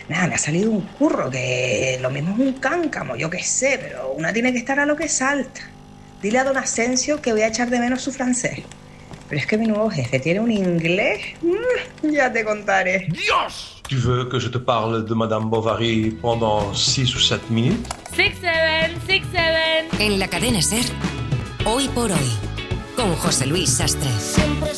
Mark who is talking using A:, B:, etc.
A: Nada, me ha salido un curro que lo mismo es un cáncamo, yo qué sé, pero una tiene que estar a lo que salta. Dile a don Asensio que voy a echar de menos su francés. Pero es que mi nuevo jefe tiene un inglés. Ya te contaré.
B: ¡Dios!
C: Tu veux que je te parle de Madame Bovary pendant 6 ou 7 minutes?
D: 6-7, 6-7.
E: En la cadena SER, Hoy por Hoy, con José Luis Sastre.
F: Siempre